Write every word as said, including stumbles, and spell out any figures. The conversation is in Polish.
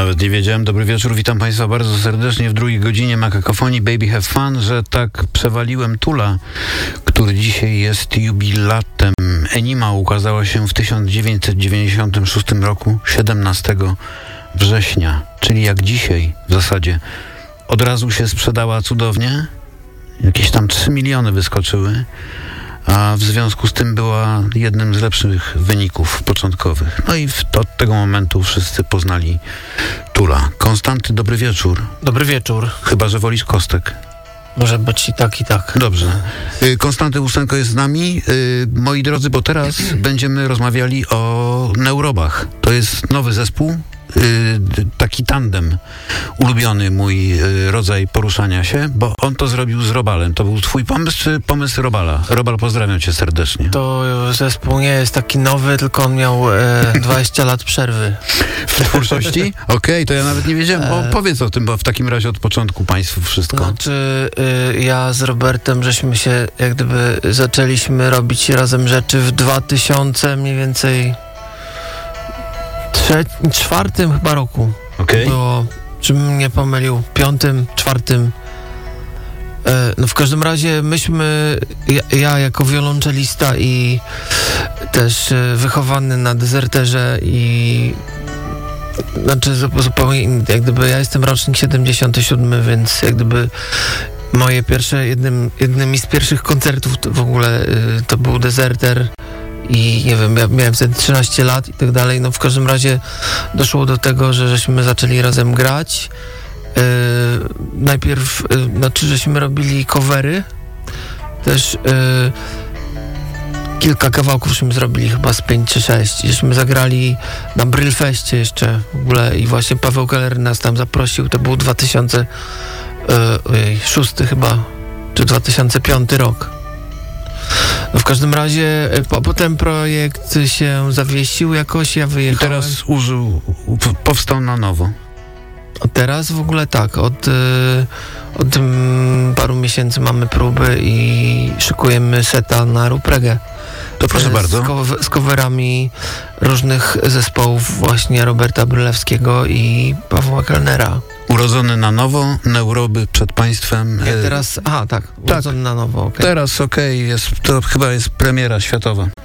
Nawet nie wiedziałem. Dobry wieczór, witam Państwa bardzo serdecznie w drugiej godzinie Makakofonii Baby Have Fun, że tak przewaliłem Tula, który dzisiaj jest jubilatem. Enima ukazała się w tysiąc dziewięćset dziewięćdziesiątym szóstym roku, siedemnastego września, czyli jak dzisiaj w zasadzie. Od razu się sprzedała cudownie, jakieś tam trzy miliony wyskoczyły, a w związku z tym była jednym z lepszych wyników początkowych. No i w, od tego momentu wszyscy poznali Tula. Konstanty, dobry wieczór. Dobry wieczór. Chyba że wolisz kostek. Może być i tak, i tak. Dobrze. Konstanty Ustęko jest z nami. Moi drodzy, bo teraz będziemy rozmawiali o Neurobach. To jest nowy zespół, taki tandem, ulubiony mój rodzaj poruszania się, bo on to zrobił z Robalem. To był twój pomysł, czy pomysł Robala? Robal, pozdrawiam cię serdecznie. To zespół nie jest taki nowy, tylko on miał e, dwadzieścia lat przerwy. W twórczości? Okej, okay, to ja nawet nie wiedziałem, bo powiedz o tym, bo w takim razie od początku państwu wszystko. Znaczy, y, ja z Robertem żeśmy się, jak gdyby zaczęliśmy robić razem rzeczy w dwa tysiące mniej więcej Trze- czwartym chyba roku. Okay. Było, żebym nie pomylił, piątym, czwartym. E, no w każdym razie myśmy, ja, ja jako wiolonczelista i też e, wychowany na Dezerterze i znaczy zupełnie inny, jak gdyby ja jestem rocznik siedemdziesiąty siódmy, więc jak gdyby moje pierwsze, jednym, jednymi z pierwszych koncertów to w ogóle e, to był Dezerter. I nie wiem, ja miałem wtedy trzynaście lat i tak dalej. No w każdym razie doszło do tego, że żeśmy zaczęli razem grać. Yy, najpierw, yy, znaczy, żeśmy robili covery. Też yy, kilka kawałków żeśmy zrobili, chyba z pięć czy sześć. Żeśmy zagrali na Brylfeście jeszcze w ogóle i właśnie Paweł Keller nas tam zaprosił. To był dwa tysiące szósty chyba, czy dwa tysiące piąty rok. No w każdym razie po, potem projekt się zawiesił jakoś, ja wyjechałem. I teraz użył, powstał na nowo. A teraz w ogóle tak, od, od paru miesięcy mamy próby i szykujemy seta na Rupregę. To proszę z, bardzo. Z, z coverami różnych zespołów właśnie Roberta Brylewskiego i Pawła Kellnera. Urodzony na nowo, Neuroby przed państwem. Ja teraz, aha tak, urodzony tak, na nowo. Okay. Teraz okej, okay, jest, to chyba jest premiera światowa.